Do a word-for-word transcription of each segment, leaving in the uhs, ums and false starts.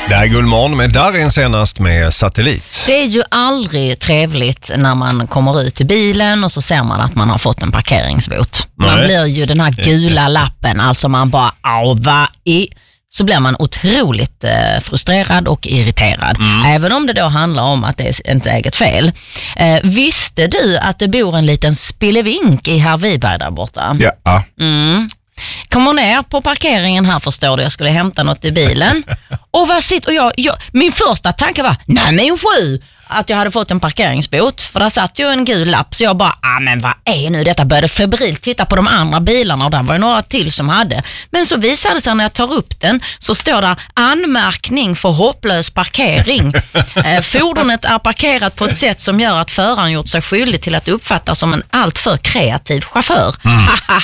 Det här är Guldmorgon med Darin senast med Satellit. Det är ju aldrig trevligt när man kommer ut i bilen och så ser man att man har fått en parkeringsbot. Man Nej. blir ju den här gula lappen, alltså man bara, åh vad i... så blir man otroligt eh, frustrerad och irriterad. Mm. Även om det då handlar om att det är ens eget fel. Eh, visste du att det bor en liten spillevink i Herr Wiberg där borta? Ja. Mm. Kommer ner på parkeringen här, förstår du, jag skulle hämta något i bilen. Och vad sitter, och jag, jag, min första tanke var, nej men sju, att jag hade fått en parkeringsbot. För där satt ju en gul lapp, så jag bara, ah men vad är nu detta? Började febrilt titta på de andra bilarna och där var det några till som hade. Men så visade det sig när jag tar upp den, så står där anmärkning för hopplös parkering. eh, fordonet är parkerat på ett sätt som gör att föraren gjort sig skyldig till att uppfattas som en alltför kreativ chaufför. Mm.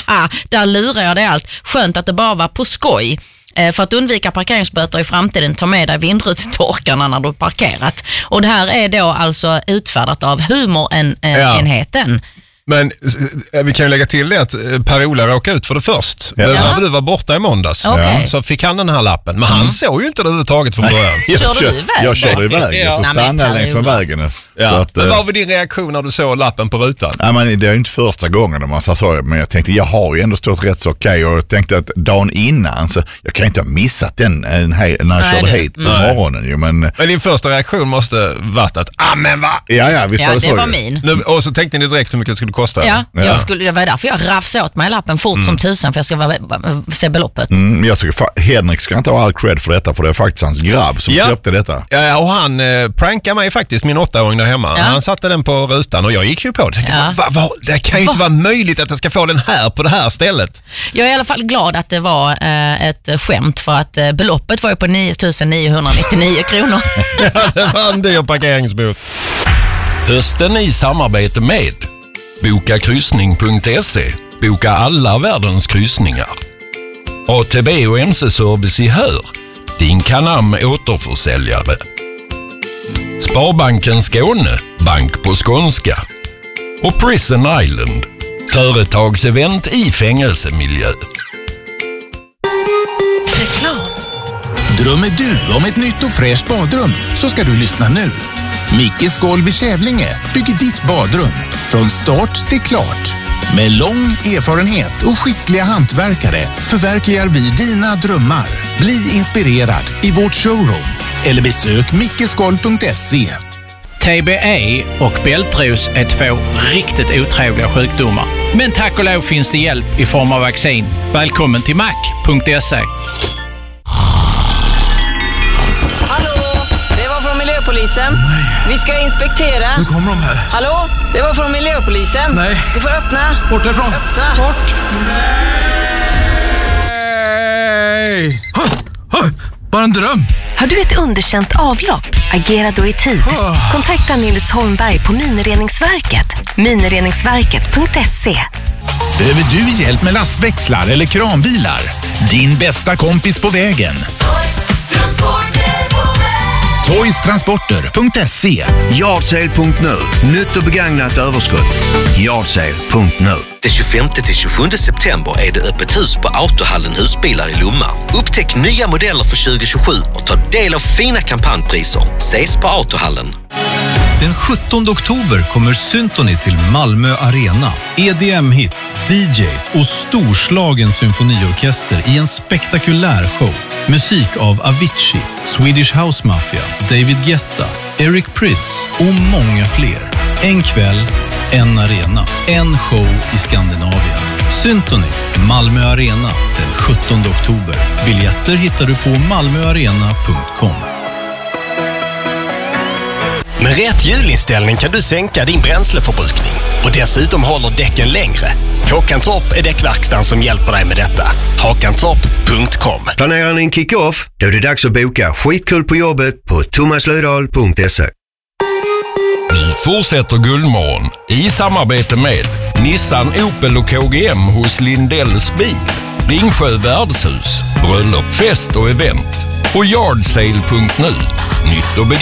Där lurar jag det allt. Skönt att det bara var på skoj. För att undvika parkeringsböter i framtiden, ta med dig vindrutetorkarna när du har parkerat. Och det här är då alltså utfärdat av humorenheten. Ja. Men vi kan ju lägga till det att Per-Ola råkade ut för det först. Ja. När du var borta i måndags okay. så fick han den här lappen. Men han mm. såg ju inte det överhuvudtaget från början. Körde du iväg? Jag körde iväg ja. så stannade jag längs med vägen. Ja. Så att, men vad var din reaktion när du såg lappen på rutan? Ja, men det är inte första gången man sa så, men jag tänkte jag har ju ändå stått rätt så okej. Och jag tänkte att dagen innan så jag kan inte ha missat den när jag Nej, körde det. hit på mm. morgonen. Jo, men, men din första reaktion måste varit att ah men va? Ja, ja, visst ja, var det, det så. var min. Nu, och så tänkte ni direkt hur mycket det skulle kosta. Ja, ja. Jag skulle, det var därför jag rafsade åt mig lappen fort mm. som tusen, för jag ska vara, se beloppet. Mm, jag tycker Henrik ska inte ha all cred för detta, för det är faktiskt hans grabb som ja. köpte detta. Ja, och han eh, prankade mig faktiskt, min åttaåring där hemma. Ja. Han satte den på rutan och jag gick ju på det. Tänkte, ja. va, va, det kan ju va? inte vara möjligt att jag ska få den här på det här stället. Jag är i alla fall glad att det var eh, ett skämt, för att eh, beloppet var ju på nio tusen niohundranittionio kronor. Ja, det var en dyr parkeringsbot. Hösten i samarbete med boka kryssning punkt se. Boka alla världens kryssningar. A T B och M C-service i Hör. Din Canam återförsäljare. Sparbanken Skåne. Bank på skånska. Och Prison Island. Företagsevent i fängelsemiljö. Reklam. Drömmer du om ett nytt och fräscht badrum, så ska du lyssna nu. Mickes Golv i Kävlinge bygger ditt badrum från start till klart. Med lång erfarenhet och skickliga hantverkare förverkligar vi dina drömmar. Bli inspirerad i vårt showroom eller besök mickesgolv punkt se. T B E och bältros är två riktigt otrevliga sjukdomar. Men tack och lov finns det hjälp i form av vaccin. Välkommen till mac punkt se. Polisen. Vi ska inspektera. Nu kommer de här. Hallå? Det var från miljöpolisen. Nej. Du får öppna. Bort därifrån. Öppna. Bort. Nej. Ha, ha, bara en dröm. Har du ett underkänt avlopp? Agera då i tid. Oh. Kontakta Nils Holmberg på Minireningsverket. minireningsverket punkt se. Behöver du hjälp med lastväxlar eller kranbilar? Din bästa kompis på vägen. toys transporter punkt se. Yardsale punkt nu. Nytt och begagnat överskott. Yardsale punkt nu. Den tjugofemte till tjugosjunde september är det öppet hus på Autohallen Husbilar i Lomma. Upptäck nya modeller för tjugo tjugosju och ta del av fina kampanjpriser. Ses på Autohallen. Den sjuttonde oktober kommer Syntony till Malmö Arena. E D M-hits, D Js och storslagen symfoniorkester i en spektakulär show. Musik av Avicii, Swedish House Mafia, David Guetta, Eric Prydz och många fler. En kväll, en arena, en show i Skandinavien. Syntony, Malmö Arena, den sjuttonde oktober. Biljetter hittar du på malmöarena punkt com. Med rätt hjulinställning kan du sänka din bränsleförbrukning och dessutom håller däcken längre. Håkantorp är däckverkstan som hjälper dig med detta. Håkantorp punkt com. Planerar ni en kick-off? Då är det dags att boka skitkul på jobbet på thomas löfdahl punkt se. Nu fortsätter Guldmorgon i samarbete med Nissan, Opel och K G M hos Lindells bil, Ringsjö värdshus, bröllop, fest och event och yardsale punkt nu. Nytt och